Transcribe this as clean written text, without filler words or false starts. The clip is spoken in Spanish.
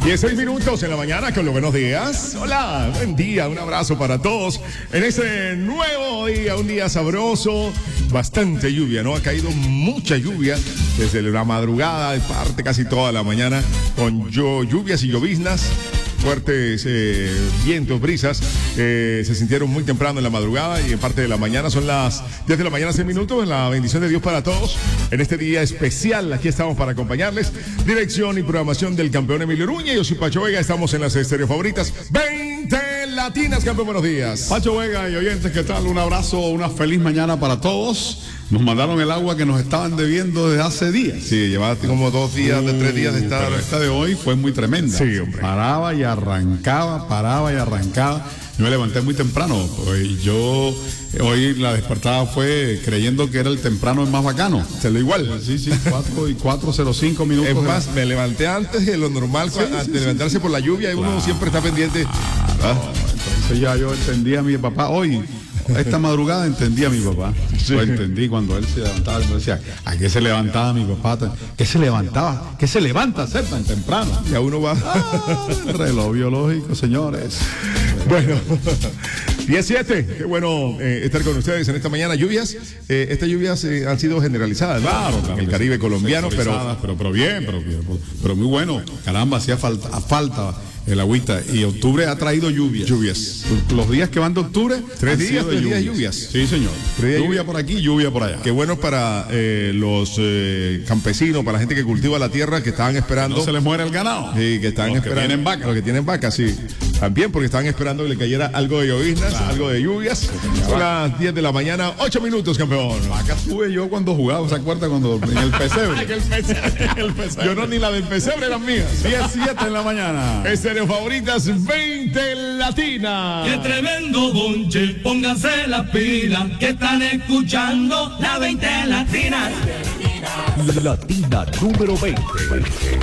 16 minutos en la mañana con los buenos días. Hola, buen día, un abrazo para todos en este nuevo día, un día sabroso, bastante lluvia, ¿no? Ha caído mucha lluvia desde la madrugada, de parte casi toda la mañana, con lluvias y lloviznas. Fuertes vientos, brisas, se sintieron muy temprano en la madrugada y en parte de la mañana. Son las 10 de la mañana, 6 minutos. La bendición de Dios para todos en este día especial. Aquí estamos para acompañarles. Dirección y programación del campeón Emilio Uruña. Yo soy Pacho Vega. Estamos en las estéreo favoritas 20 latinas. Campeón, buenos días. Pacho Vega y oyentes, ¿qué tal? Un abrazo, una feliz mañana para todos. Nos mandaron el agua que nos estaban debiendo desde hace días. Sí, llevaba como 2 días, 3 días de estar. Pero esta de hoy fue muy tremenda. Sí, hombre. Paraba y arrancaba. Yo me levanté muy temprano. Hoy la despertada fue creyendo que era el temprano el más bacano. Se lo igual. Sí, 4:05 minutos. Es más, me levanté antes de lo normal, antes de levantarse por la lluvia, y uno siempre está pendiente. Entonces ya yo entendí a mi papá hoy. Esta madrugada entendí a mi papá. Sí. Lo entendí cuando él se levantaba. Yo decía, ¿a qué se levantaba mi papá? ¿Qué se levantaba? ¿Qué se levanta a hacer tan temprano? Ya uno va. El reloj biológico, señores. Bueno, 17. Qué bueno estar con ustedes en esta mañana. Lluvias, estas lluvias han sido generalizadas, ¿no? Claro, en el Caribe colombiano, pero bien, pero muy bueno. Caramba, hacía falta el agüita, y octubre ha traído lluvias. Los días que van de octubre, 3 días de lluvias. Sí, señor. Lluvia por aquí, lluvia por allá. Qué bueno para los campesinos, para la gente que cultiva la tierra, que estaban esperando. No se les muere el ganado. Sí, que están esperando. Que tienen vacas. Los que tienen vacas, sí. También porque estaban esperando que le cayera algo de lloviznas, claro, algo de lluvias. Son las 10 de la mañana, 8 minutos, campeón. Vacas tuve yo cuando jugaba, ¿se acuerda? Cuando en el pesebre. el pesebre. Yo no, ni la del pesebre eran mías. 17 en la mañana. Estéreo favoritas 20 latinas. ¡Qué tremendo bonche! Pónganse las pilas que están escuchando la 20 latinas. Latina número 20.